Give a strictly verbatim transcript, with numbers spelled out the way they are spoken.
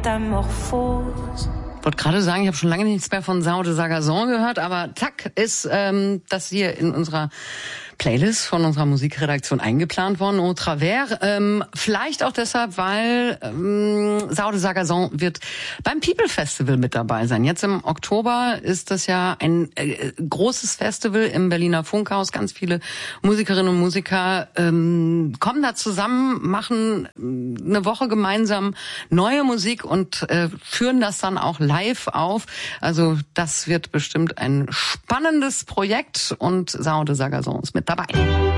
métamorphose. Ich wollte gerade sagen, ich habe schon lange nichts mehr von Sao de Sagazon gehört, aber zack, ist ähm, das hier in unserer Playlist von unserer Musikredaktion eingeplant worden, au travers. Ähm, vielleicht auch deshalb, weil ähm, Sao de Sagazon wird beim People Festival mit dabei sein. Jetzt im Oktober ist das ja ein äh, großes Festival im Berliner Funkhaus. Ganz viele Musikerinnen und Musiker ähm, kommen da zusammen, machen eine Woche gemeinsam neue Musik und äh, führen das dann auch live auf. Also das wird bestimmt ein spannendes Projekt und Sao de Sagazon ist mit dabei.